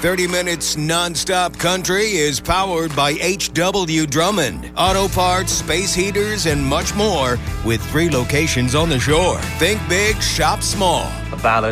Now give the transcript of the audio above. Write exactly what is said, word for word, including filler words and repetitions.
thirty minutes nonstop country is powered by H W Drummond. Auto parts, space heaters, and much more with three locations on the shore. Think big, shop small. A ballad